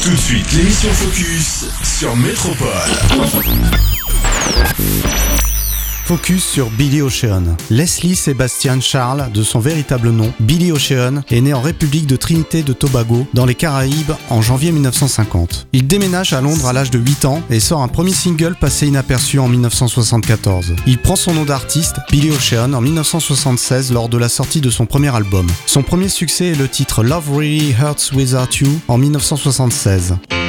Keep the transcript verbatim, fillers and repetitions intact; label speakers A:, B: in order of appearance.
A: Tout de suite, l'émission Focus sur Métropole.
B: Focus sur Billy Ocean. Leslie Sebastian Charles, de son véritable nom, Billy Ocean, est né en République de Trinité de Tobago, dans les Caraïbes, en janvier mille neuf cent cinquante. Il déménage à Londres à l'âge de huit ans et sort un premier single passé inaperçu en mille neuf cent soixante-quatorze. Il prend son nom d'artiste, Billy Ocean, en mille neuf cent soixante-seize lors de la sortie de son premier album. Son premier succès est le titre Love Really Hurts Without You en mille neuf cent soixante-seize.